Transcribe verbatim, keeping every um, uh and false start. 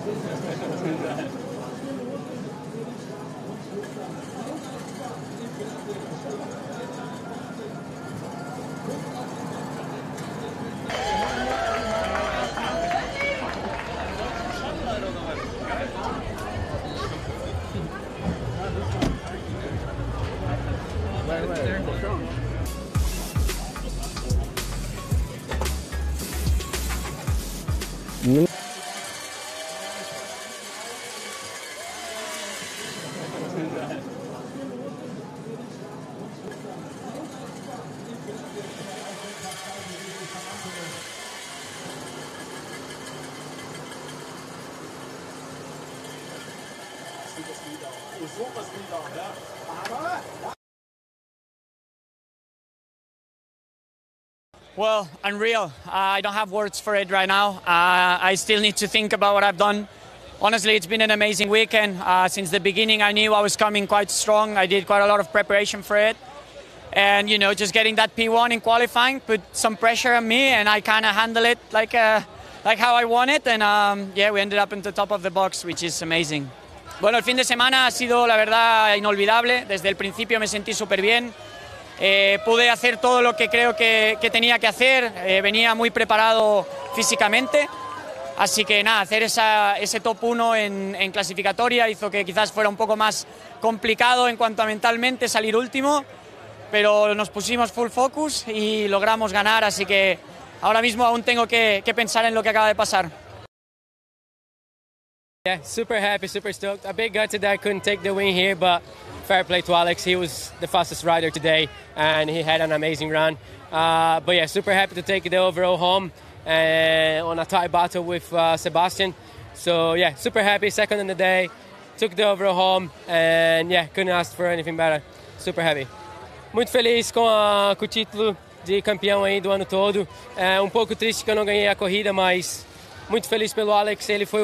Well, unreal. Uh, I don't have words for it right now. Uh, I still need to think about what I've done. Honestly, it's been an amazing weekend. Uh, since the beginning, I knew I was coming quite strong. I did quite a lot of preparation for it. And, you know, just getting that P one in qualifying put some pressure on me, and I kind of handle it like, uh, like how I want it. And, um, yeah, we ended up in the top of the box, which is amazing. Bueno, el fin de semana ha sido, la verdad, inolvidable. Desde el principio me sentí súper bien. Eh, pude hacer todo lo que creo que, que tenía que hacer, eh, venía muy preparado físicamente, así que nada, hacer esa, ese top uno en, en clasificatoria hizo que quizás fuera un poco más complicado en cuanto a mentalmente salir último, pero nos pusimos full focus y logramos ganar, así que ahora mismo aún tengo que, que pensar en lo que acaba de pasar. Yeah, super happy, super stoked. A bit gutted that I couldn't take the win here, but fair play to Alex. He was the fastest rider today, and he had an amazing run. Uh, but yeah, super happy to take the overall home uh, on a tie battle with uh, Sebastian. So yeah, super happy. Second in the day, took the overall home, and yeah, couldn't ask for anything better. Super happy. Muito feliz com, a, com o título de campeão aí do ano todo. É um pouco triste que eu não ganhei a corrida, mas muito feliz pelo Alex. Ele foi